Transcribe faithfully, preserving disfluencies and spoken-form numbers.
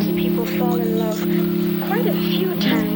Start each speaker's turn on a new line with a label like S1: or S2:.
S1: People fall in love quite a few times.